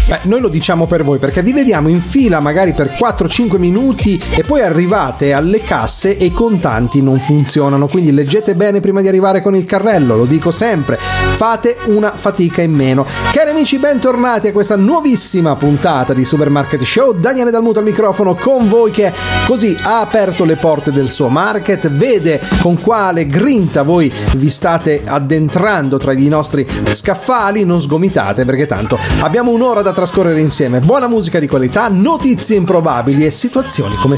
Noi lo diciamo per voi, perché vi vediamo in fila magari per 4-5 minuti e poi arrivate alle casse e i contanti non funzionano, quindi leggete bene prima di arrivare con il carrello, lo dico sempre, fate una fatica in meno. Cari amici, bentornati a questa nuovissima puntata di Supermarket Show. Daniele Dalmuto al microfono con voi, che così ha aperto le porte del suo market, vede con quale grinta voi vi state addentrando tra i nostri scaffali. Non sgomitate, perché tanto abbiamo un'ora da trascorrere insieme. Buona musica di qualità, notizie improbabili e situazioni come